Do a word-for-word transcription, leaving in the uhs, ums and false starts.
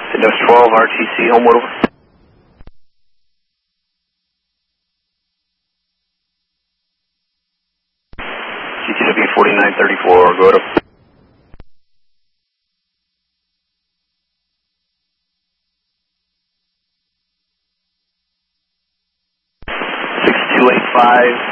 Windows twelve, R T C, Homewood over. G T W forty-nine thirty-four, go to. six two eight five.